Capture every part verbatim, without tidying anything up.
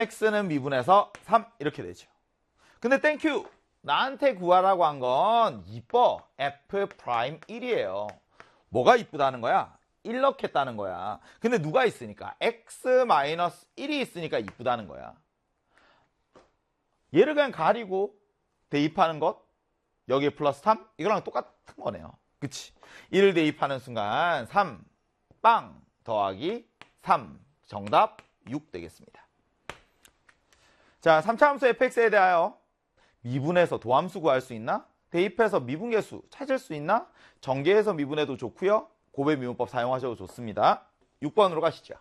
x는 미분해서 삼 이렇게 되죠. 근데 땡큐! 나한테 구하라고 한 건 이뻐 f 프라임 일이에요. 뭐가 이쁘다는 거야? 일 넣겠다는 거야. 근데 누가 있으니까? x 마이너스 일이 있으니까 이쁘다는 거야. 얘를 그냥 가리고 대입하는 것 여기에 플러스 삼 이거랑 똑같은 거네요. 그치? 일을 대입하는 순간 삼 빵 더하기 삼 정답 육 되겠습니다. 자, 삼 차 함수 fx에 대하여 미분해서 도함수 구할 수 있나? 대입해서 미분계수 찾을 수 있나? 전개해서 미분해도 좋고요. 곱의 미분법 사용하셔도 좋습니다. 육 번으로 가시죠.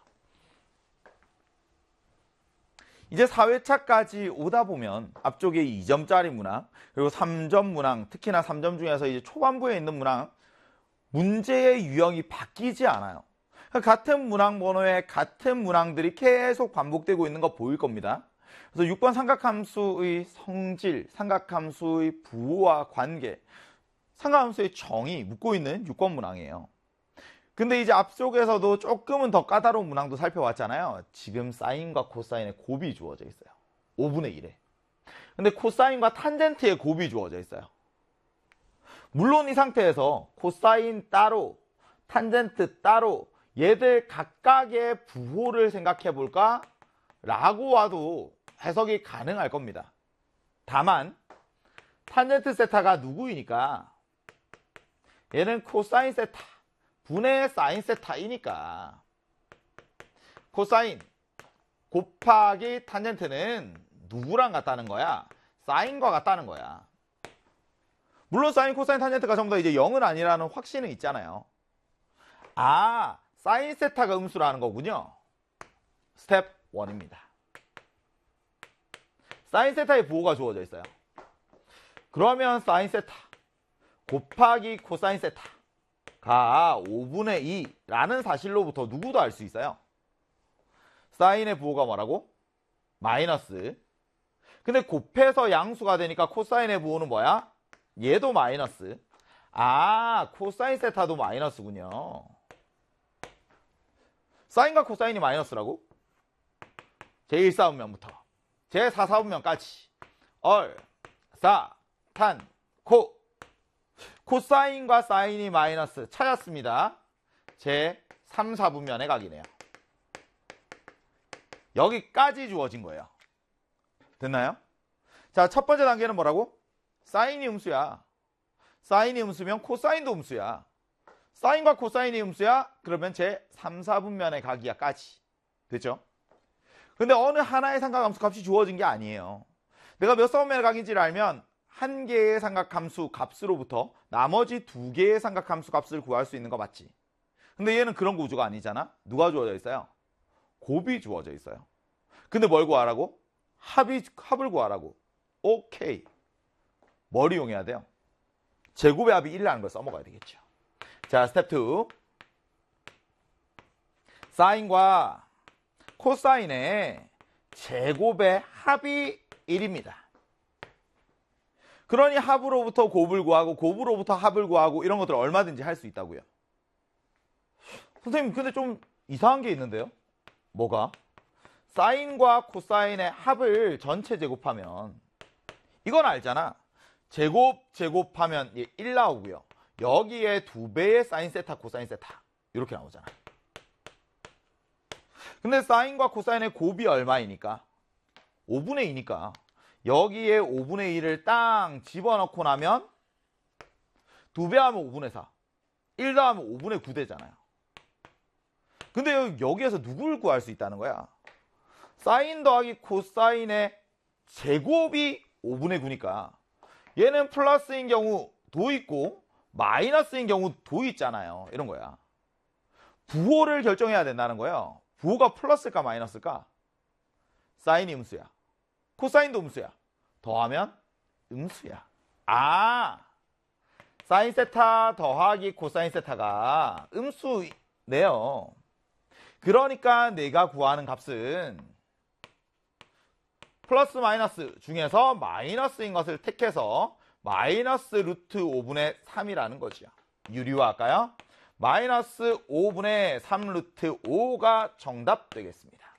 이제 사 회차까지 오다 보면 앞쪽에 이 점짜리 문항 그리고 삼 점 문항 특히나 삼 점 중에서 이제 초반부에 있는 문항 문제의 유형이 바뀌지 않아요. 같은 문항 번호에 같은 문항들이 계속 반복되고 있는 거 보일 겁니다. 그래서 육 번 삼각함수의 성질, 삼각함수의 부호와 관계, 삼각함수의 정의 묻고 있는 육 번 문항이에요. 근데 이제 앞쪽에서도 조금은 더 까다로운 문항도 살펴봤잖아요. 지금 사인과 코사인의 곱이 주어져 있어요. 오분의 일에. 근데 코사인과 탄젠트의 곱이 주어져 있어요. 물론 이 상태에서 코사인 따로, 탄젠트 따로 얘들 각각의 부호를 생각해 볼까? 라고 와도 해석이 가능할 겁니다. 다만 탄젠트 세타가 누구이니까 얘는 코사인 세타 분의 사인 세타이니까 코사인 곱하기 탄젠트는 누구랑 같다는 거야? 사인과 같다는 거야. 물론 사인, 코사인, 탄젠트가 전부 다 이제 영은 아니라는 확신은 있잖아요. 아, 사인 세타가 음수라는 거군요. 스텝 일입니다. 사인 세타의 부호가 주어져 있어요. 그러면 사인 세타 곱하기 코사인 세타가 오분의 이라는 사실로부터 누구도 알 수 있어요. 사인의 부호가 뭐라고? 마이너스. 근데 곱해서 양수가 되니까 코사인의 부호는 뭐야? 얘도 마이너스. 아, 코사인 세타도 마이너스군요. 사인과 코사인이 마이너스라고? 제일 사분면부터 제사 사분면까지 얼, 사, 탄, 코. 코사인과 사인이 마이너스 찾았습니다. 제삼 사분면의 각이네요. 여기까지 주어진 거예요. 됐나요? 자, 첫 번째 단계는 뭐라고? 사인이 음수야. 사인이 음수면 코사인도 음수야. 사인과 코사인이 음수야? 그러면 제삼 사분면의 각이야까지. 됐죠? 근데 어느 하나의 삼각함수 값이 주어진 게 아니에요. 내가 몇 사분면의 각인지를 알면 한 개의 삼각함수 값으로부터 나머지 두 개의 삼각함수 값을 구할 수 있는 거 맞지? 근데 얘는 그런 구조가 아니잖아. 누가 주어져 있어요? 곱이 주어져 있어요. 근데 뭘 구하라고? 합이, 합을 구하라고. 오케이. 뭘 이용해야 돼요? 제곱의 합이 일이라는 걸 써먹어야 되겠죠. 자, 스텝 이. 사인과 코사인의 제곱의 합이 일입니다. 그러니 합으로부터 곱을 구하고 곱으로부터 합을 구하고 이런 것들을 얼마든지 할 수 있다고요. 선생님 근데 좀 이상한 게 있는데요. 뭐가? 사인과 코사인의 합을 전체 제곱하면 이건 알잖아. 제곱 제곱하면 일 나오고요. 여기에 두 배의 사인 세타 코사인 세타 이렇게 나오잖아. 근데 사인과 코사인의 곱이 얼마이니까? 오분의 이니까 여기에 오분의 일을 땅 집어넣고 나면 두 배 하면 오분의 사, 일 더하면 오분의 구 되잖아요. 근데 여기에서 누구를 구할 수 있다는 거야? 사인 더하기 코사인의 제곱이 오분의 구니까 얘는 플러스인 경우 도 있고 마이너스인 경우 도 있잖아요. 이런 거야. 부호를 결정해야 된다는 거예요. 부호가 플러스일까 마이너스일까? 사인이 음수야. 코사인도 음수야. 더하면 음수야. 아, 사인 세타 더하기 코사인 세타가 음수네요. 그러니까 내가 구하는 값은 플러스 마이너스 중에서 마이너스인 것을 택해서 마이너스 루트 오분의 삼이라는 거지요. 유리화할까요? 마이너스 오분의 삼 루트 오가 정답 되겠습니다.